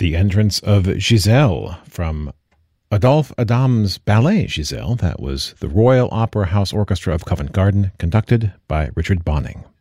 the entrance of Giselle from Adolphe Adam's ballet Giselle. That was the Royal Opera House Orchestra of Covent Garden, conducted by Richard Bonning.